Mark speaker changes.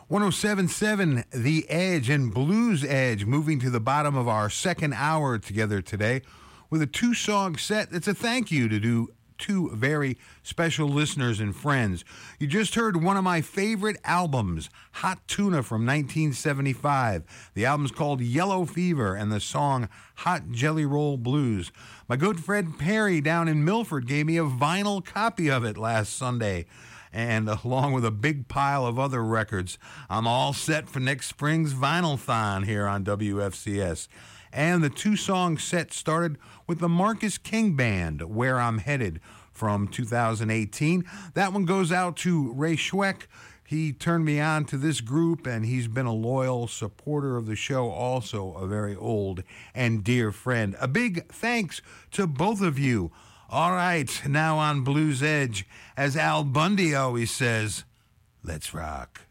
Speaker 1: 107.7 The Edge and Blues Edge moving to the bottom of our second hour together today with a two-song set that's a thank you to two very special listeners and friends. You just heard one of my favorite albums, Hot Tuna from 1975. The album's called Yellow Fever and the song Hot Jelly Roll Blues. My good friend Perry down in Milford gave me a vinyl copy of it last Sunday. And along with a big pile of other records, I'm all set for next spring's Vinyl-thon here on WFCS. And the two-song set started with the Marcus King Band, Where I'm Headed, from 2018. That one goes out to Ray Schweck. He turned me on to this group, and he's been a loyal supporter of the show, also a very old and dear friend. A big thanks to both of you. All right, now on Blues Edge, as Al Bundy always says, let's rock.